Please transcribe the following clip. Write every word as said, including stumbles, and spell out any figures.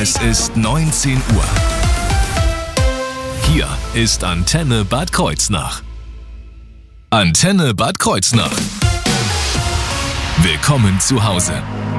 Es ist neunzehn Uhr. Hier ist Antenne Bad Kreuznach. Antenne Bad Kreuznach. Willkommen zu Hause.